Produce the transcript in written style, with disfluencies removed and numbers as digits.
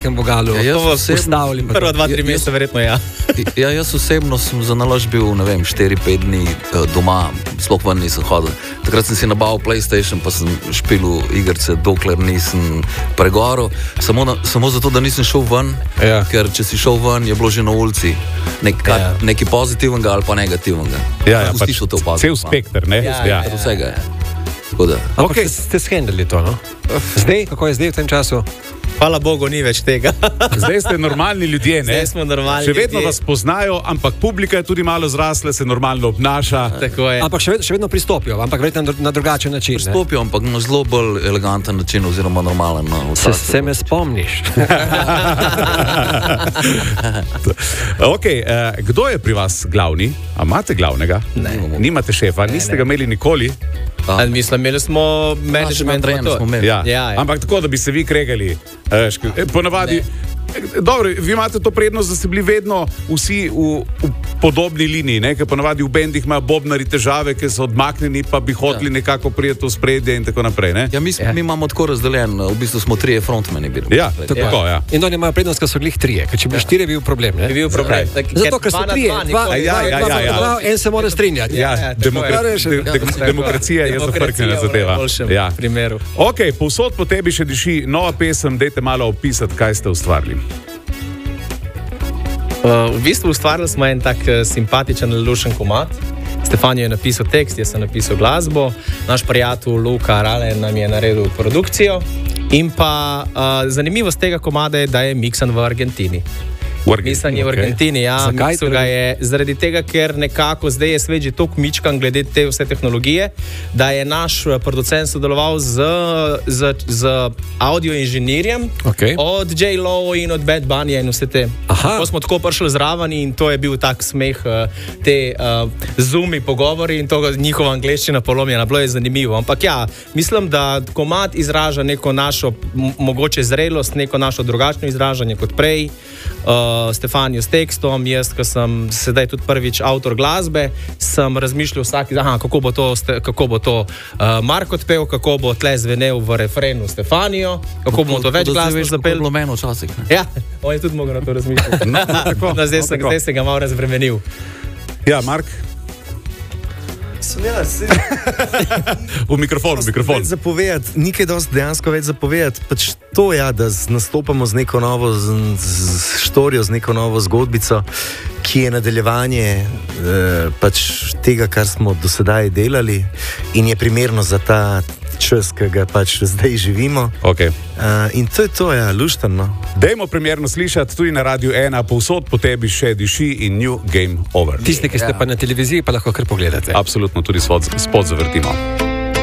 nekem vogalu ustavili. Prva 2-3 meseca verjetno, ja. Ja, jaz osebno sem za naložb bil, 4-5 dni doma, sploh ven nisem hodil. Takrat sem si nabavil PlayStation, pa sem špilil igrice, dokler nisem pregoril. Samo zato, da nisem šel ven, ker če si šel ven, je bilo že na ulici nekaj pozitivnega ali pa negativnega. Pač cel spekter, ne? Vsega je. Ampak ste shendali to, no? Zdaj, kako je zdaj v tem času? Hvala Bogu, ni več tega. Zdaj ste normalni ljudje, ne? Zdaj smo normalni ljudje. Še vedno ljudje. vas poznajo, ampak publika je tudi malo zrasla, se normalno obnaša. Tako je. Ampak še vedno pristopijo, ampak verjetno na drugačen način. Pristopijo, ampak na zelo bolj eleganten način oziroma normalen. Se me spomniš. Kdo je pri vas glavni? A imate glavnega? Ne. Nimate šefa, niste ga imeli nikoli? Mislim, imeli smo management. Ampak tako, da bi se vi kregali. Ponavadi, dobro, vi imate to prednost, da ste bili vedno vsi v podobni liniji, ne? Ker ponavadi v bendih imajo bobnari težave, ki so odmaknjeni, pa bi hoteli nekako prijeti v spredje in tako naprej, ne? Ja, mi imamo tako razdeljen, v bistvu smo 3 frontmeni bili. Ja, tako, ja. In oni imajo prednost, ker so glih 3, ker če bi 4 bil problem, ne? Bi bil problem. Zato, ker so 3, 2, en se mora strinjati. Demokracija je zafrknjena zadeva. Ja. Primeru. Ok, povsod po tebi še diši nova pesem, dajte malo opisati, kaj ste ustvarili. V bistvu ustvarili smo en tak simpatičen, lušen komad. Stefanijo je napisal tekst, jaz sem napisal glasbo, naš prijatelj Luka Rale nam je naredil produkcijo in pa zanimivost tega komada je, da je miksan v Argentini. Mislim, je v Argentini, ja. Zakaj? Ga je zaradi tega, ker nekako zdaj je svet že toliko mičkan glede te vse tehnologije, da je naš producent sodeloval z audio inženirjem od J-Lo in od Bad Bunnyja in vse te. Ko smo tako prišli zraven in to je bil tak smeh, te zoomi pogovori in to njihova angleščina polomljena, bilo je zanimivo. Ampak ja, mislim, da komad izraža neko našo mogoče zrelost, neko našo drugačno izražanje kot prej. Stefanijo s tekstom, jaz, ko sem sedaj tudi prvič avtor glasbe, sem razmišljal kako bo to Marko odpel, kako bo tle zvenel v refrenu Stefanijo, kako bomo to več glasbe zapeli. To je bilo meni včasih. Ja, on je tudi mogel na to razmišljati. Zdaj sem ga malo razbremenil. Ja, Mark? V mikrofon. Nikaj dosti dejansko več zapovedati. Pač to je, da nastopamo z neko novo štorijo, z neko novo zgodbico, ki je nadaljevanje pač tega, kar smo do sedaj delali in je primerno za ta čas, ki ga pač zdaj živimo. In to je to, ja, luštano. Dajmo primerno slišati tudi na Radiu 1, povsod po tebi še diši in New Game Over. Tisti, ki ste pa na televiziji, pa lahko kar pogledate. Absolutno, tudi spod zavrtimo.